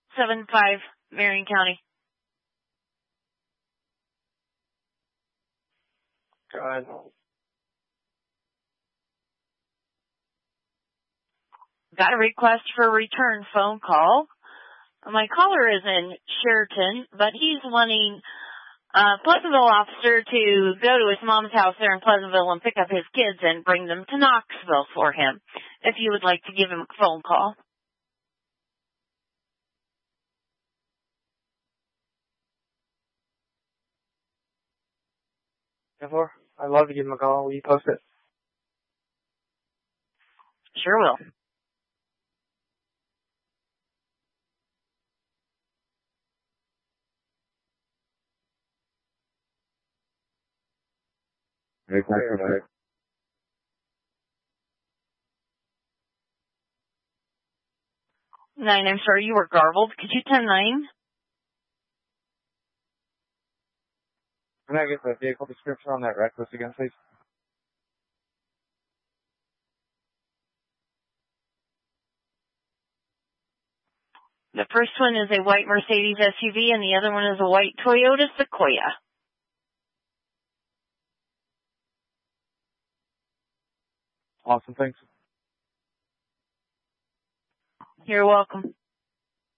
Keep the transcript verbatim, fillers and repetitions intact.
seven five, Marion County. Go ahead. Got a request for a return phone call. My caller is in Sheraton, but he's wanting a Pleasantville officer to go to his mom's house there in Pleasantville and pick up his kids and bring them to Knoxville for him. If you would like to give him a phone call. Therefore, I'd love to give him a call. Will you post it? Sure will. Hey, quick, Nine, I'm sorry, you were garbled. Could you ten nine? Can I get the vehicle description on that reckless again, please? The first one is a white Mercedes S U V and the other one is a white Toyota Sequoia. Awesome, thanks. You're welcome.